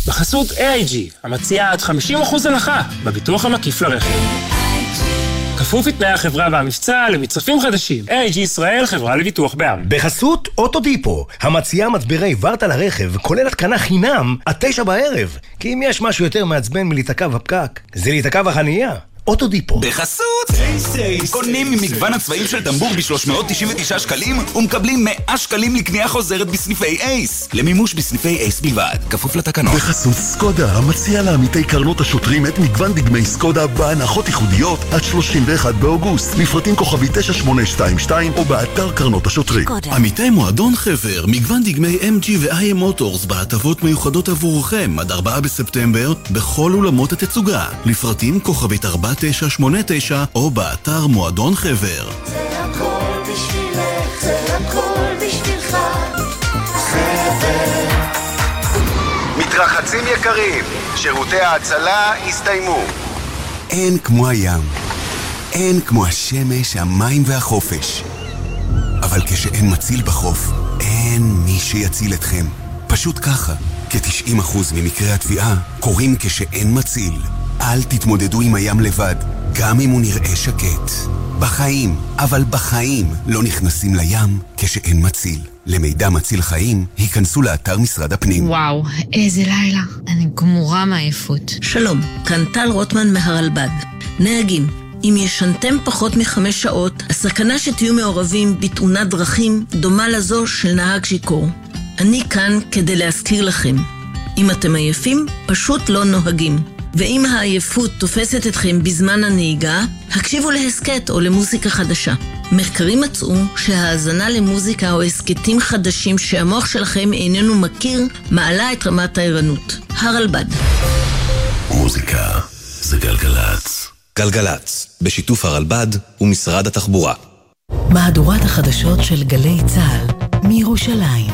בחסות AIG, המציעה עד 50% הנחה בביטוח המקיף לרכב. כפוף לתנאי החברה והמבצע למצרפים חדשים. AIG ישראל, חברה לביטוח בע"מ. בחסות אוטודיפו, המציעה מצברי ורטה לרכב, כולל התקנה חינם עד 9 בערב. כי אם יש משהו יותר מעצבן מלהיתקע בפקק, זה להיתקע בחנייה. אוטודיפו. בחסות קונים ממגוון הצבעים של טמבור ב-399 שקלים ומקבלים 100 שקלים לקנייה חוזרת בסניפי אייס. למימוש בסניפי אייס בלבד, כפוף לתקנות. בחסות סקודה, המציע לעמיתי קרנות השוטרים את מגוון דגמי סקודה בהנחות ייחודיות עד 31 באוגוסט. מפרטים כוכבי 9822 או באתר קרנות השוטרים. עמיתי מועדון חבר, מגוון דגמי MG ו-IM מוטורס בהטבות מיוחדות עבורכם עד 4 בספטמבר בכל אולמות התצוגה. לפרטים כוכבית 4989 או באתר מועדון חבר. זה הכל בשבילך, זה הכל בשבילך, חבר. מתרחצים יקרים, שירותי ההצלה הסתיימו. אין כמו הים, אין כמו השמש, המים והחופש. אבל כשאין מציל בחוף, אין מי שיציל אתכם. פשוט ככה, כ-90% ממקרי התביעה קורים כשאין מציל. אל תתמודדו עם הים לבד, גם אם הוא נראה שקט. בחיים, אבל בחיים, לא נכנסים לים כשאין מציל. למידע מציל חיים, היכנסו לאתר משרד הפנים. וואו, איזה לילה. אני גמורה מעייפות. שלום, כאן טל רוטמן מהרלב"ד. נהגים, אם ישנתם פחות מ5 שעות, הסכנה שתהיו מעורבים בתאונת דרכים דומה לזו של נהג שיכור. אני כאן כדי להזכיר לכם. אם אתם עייפים, פשוט לא נוהגים. ואם העייפות תופסת אתכם בזמן הנהיגה, הקשיבו להסקט או למוזיקה חדשה. מחקרים מצאו שההאזנה למוזיקה או הסקטים חדשים שהמוח שלכם איננו מכיר, מעלה את רמת הערנות. הרלב"ד. מוזיקה זה גלגלץ. גלגלץ, בשיתוף הרלב"ד ומשרד התחבורה. מהדורת החדשות של גלי צה"ל מירושלים.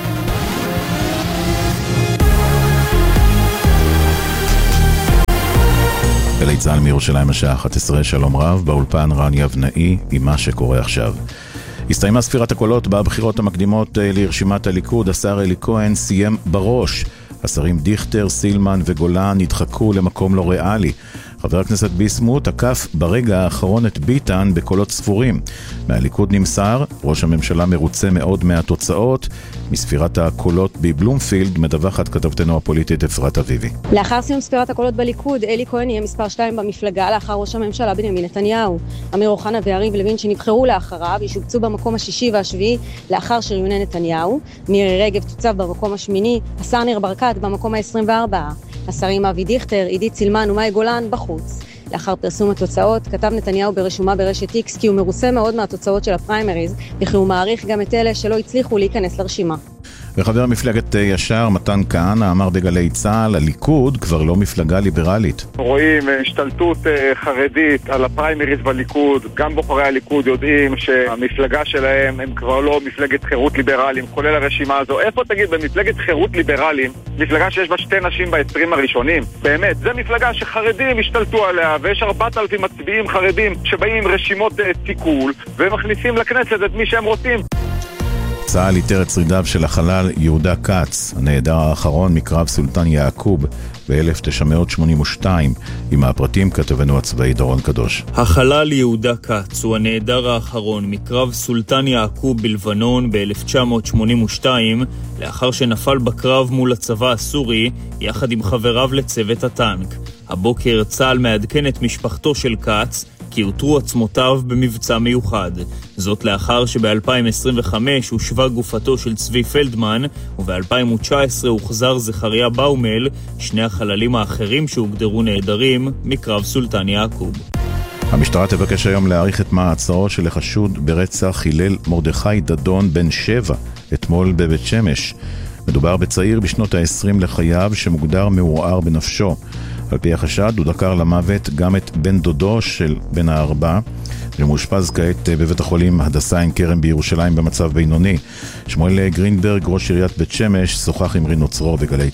גלי צה"ל מירושלים השעה 11, שלום רב, באולפן רן יבנאי עם מה שקורה עכשיו. הסתיימה ספירת הקולות בבחירות המקדימות לרשימת הליכוד, השר אלי כהן סיים בראש. השרים דיכטר, סילמן וגולן נדחקו למקום לא ריאלי. חבר הכנסת ביסמוט תקף ברגע האחרון את ביטן בקולות ספורים. מהליכוד נמסר, ראש הממשלה מרוצה מאוד מהתוצאות. מספירת הקולות בבלומפילד מדווחת כתבתנו הפוליטית אפרת אביבי. לאחר סיום ספירת הקולות בליכוד, אלי כהן יהיה מספר 2 במפלגה לאחר ראש הממשלה בנימין נתניהו. אמיר אוחנה ויריב לוין שנבחרו לאחריו ישובצו במקום השישי והשביעי לאחר שריוני נתניהו. מירי רגב תוצב במקום השמיני, השר ניר ברקת במקום ה-24. השרים אבי דיכטר, עידית סילמן ומאי גולן בחוץ. לאחר פרסום התוצאות, כתב נתניהו ברשומה ברשת איקס כי הוא מרוצה מאוד מהתוצאות של הפריימריז, וכי הוא מעריך גם את אלה שלא הצליחו להיכנס לרשימה. וחבר מפלגת ישר מתן כהנא אמר בגלי צה"ל, הליכוד כבר לא מפלגה ליברלית. רואים השתלטות חרדית על הפריימריז בליכוד, גם בוחרי הליכוד יודעים שהמפלגה שלהם הם כבר לא מפלגת חירות ליברלים, כולל הרשימה הזו. איפה תגיד במפלגת חירות ליברלים, מפלגה שיש בה 2 נשים ב-20 הראשונים? באמת, זו מפלגה שחרדים השתלטו עליה, ויש 4,000 מצביעים חרדים שבאים עם רשימות תיקול, ומכניסים לכנסת את מי שהם רוצים. צה"ל איתר את שרידיו של החלל יהודה כץ, הנעדר האחרון מקרב סולטן יעקוב ב-1982. עם הפרטים כתבנו הצבאי דורון קדוש. החלל יהודה כץ הוא הנעדר האחרון מקרב סולטן יעקוב בלבנון ב-1982, לאחר שנפל בקרב מול הצבא הסורי יחד עם חבריו לצוות הטנק. הבוקר צה"ל מעדכן את משפחתו של כץ כי הותרו עצמותיו במבצע מיוחד. זאת לאחר שב-2025 הושבה גופתו של צבי פלדמן, וב-2019 הוחזר זכריה באומל, שני החללים האחרים שהוגדרו נעדרים מקרב סולטן יעקוב. המשטרה תבקש היום להאריך את מעצרו של החשוד ברצח הלל מרדכי דדון בן 7 אתמול בבית שמש. מדובר בצעיר בשנות ה-20 לחייו שמוגדר מעורער בנפשו. על פי החשד הוא דקר למוות גם את בן דודו של בן הארבע, שמאושפז כעת בבית החולים הדסה עין כרם בירושלים במצב בינוני. שמואל גרינברג, ראש עיריית בית שמש, שוחח עם רינו צרור וגלי צה"ל.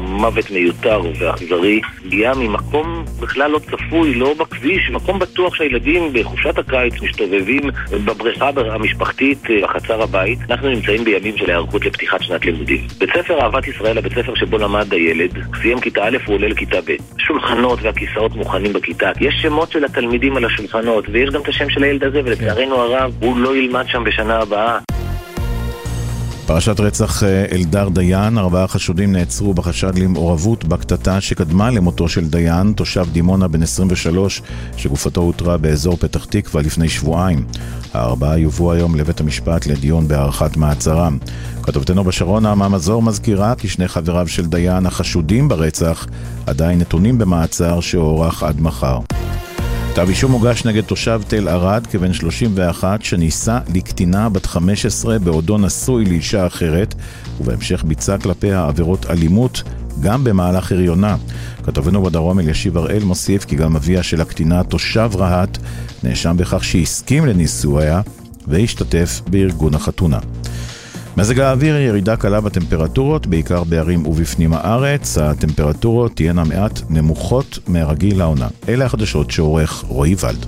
מוות מיותר ואכזרי, הגיעה ממקום בכלל לא צפוי, לא בכביש, מקום בטוח שהילדים בחופשת הקיץ מסתובבים בבריכה המשפחתית בחצר הבית. אנחנו נמצאים בימים של היערכות לפתיחת שנת לימודים. בית ספר אהבת ישראל, הבית ספר שבו למד הילד, סיים כיתה א' ועולה לכיתה ב'. שולחנות והכיסאות מוכנים בכיתה. יש שמות של התלמידים על השולחנות, ויש גם את השם של הילד הזה, ולצערנו הרב, הוא לא ילמד שם בשנה הבאה. פרשת רצח אלדר דיין, 4 חשודים נעצרו בחשד למעורבות בקטטה שקדמה למותו של דיין, תושב דימונה בן 23, שגופתו הותרה באזור פתח תקווה לפני שבועיים. 4 יובאו היום לבית המשפט לדיון בהארכת מעצרם. כתובתנו בשרון נעמה מזור מזכירה כי 2 חבריו של דיין החשודים ברצח עדיין נתונים במעצר שהוארך עד מחר. כתב אישום מוגש נגד תושב תל ערד כבן 31 שניסה לקטינה בת 15 בעודו נשוי לאישה אחרת, ובהמשך ביצע כלפיה עבירות אלימות גם במהלך הריונה. כתבנו בדרום אלישיב הראל מוסיף כי גם אביה של הקטינה תושב רהט נאשם בכך שהסכים לנישואיה והשתתף בארגון החתונה. מזג האוויר, ירידה קלה בטמפרטורות, בעיקר בערים ובפנים הארץ. הטמפרטורות תהיינה מעט נמוכות מהרגיל לעונה. אלה החדשות שעורך רועי ולד.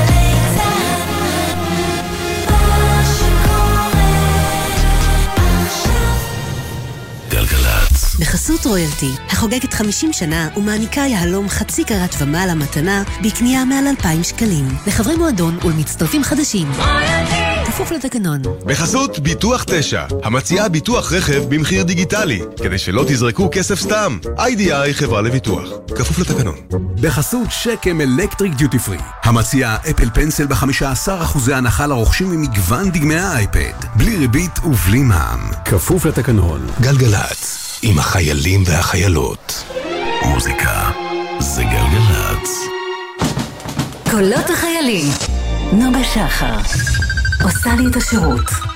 בחסות רויאלטי, החוגגת 50 שנה ומעניקה יהלום חצי קרת ומעלה מתנה בקנייה מעל 2,000 שקלים. לחברי מועדון ולמצטרפים חדשים. כפוף לתקנון. בחסות ביטוח 9, המציעה ביטוח רכב במחיר דיגיטלי, כדי שלא תזרקו כסף סתם. IDI חברה לביטוח. כפוף לתקנון. בחסות שקם אלקטריק דיוטי פרי, המציעה אפל פנסל ב-15% הנחה לרוכשים ממגוון דגמי האייפד, בלי ריבית ובלי מע"מ. כפוף לתקנון. גלגלץ, עם החיילים והחיילות. מוזיקה זה גלגלץ. קולות החיילים. נוגה שחר עושה לי את השירות.